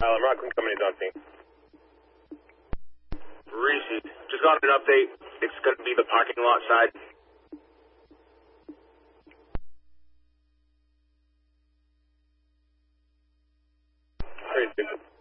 Rockland Company's on scene. Reese, just got an update. It's going to be the parking lot side. Reese.